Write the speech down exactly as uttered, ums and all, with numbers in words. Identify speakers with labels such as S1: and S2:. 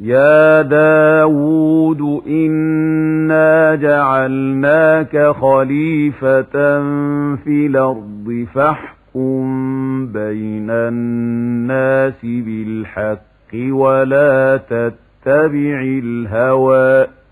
S1: يا داود إنا جعلناك خليفة في الأرض فاحكم بين الناس بالحق ولا تتبع الهوى